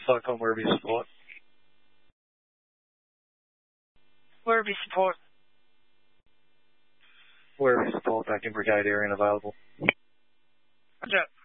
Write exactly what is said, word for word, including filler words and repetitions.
Cyclone Werribee support. Werribee support. Werribee support, back in brigade area and available. Roger.